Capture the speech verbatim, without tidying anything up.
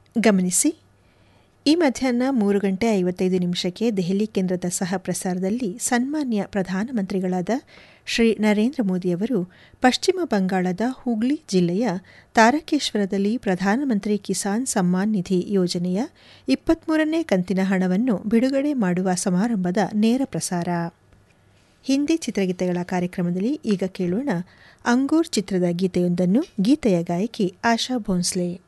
ಗಮನಿಸಿ, ಈ ಮಧ್ಯಾಹ್ನ ಮೂರು ಗಂಟೆ ಐವತ್ತೈದು ನಿಮಿಷಕ್ಕೆ ದೆಹಲಿ ಕೇಂದ್ರದ ಸಹ ಪ್ರಸಾರದಲ್ಲಿ ಸನ್ಮಾನ್ಯ ಪ್ರಧಾನಮಂತ್ರಿಗಳಾದ ಶ್ರೀ ನರೇಂದ್ರ ಮೋದಿಯವರು ಪಶ್ಚಿಮ ಬಂಗಾಳದ ಹುಗ್ಲಿ ಜಿಲ್ಲೆಯ ತಾರಕೇಶ್ವರದಲ್ಲಿ ಪ್ರಧಾನಮಂತ್ರಿ ಕಿಸಾನ್ ಸಮ್ಮಾನ್ ನಿಧಿ ಯೋಜನೆಯ ಇಪ್ಪತ್ಮೂರನೇ ಕಂತಿನ ಹಣವನ್ನು ಬಿಡುಗಡೆ ಮಾಡುವ ಸಮಾರಂಭದ ನೇರ ಪ್ರಸಾರ. ಹಿಂದಿ ಚಿತ್ರಗೀತೆಗಳ ಕಾರ್ಯಕ್ರಮದಲ್ಲಿ ಈಗ ಕೇಳೋಣ ಅಂಗೂರ್ ಚಿತ್ರದ ಗೀತೆಯೊಂದನ್ನು. ಗೀತೆಯ ಗಾಯಕಿ ಆಶಾ ಭೋನ್ಸ್ಲೆ.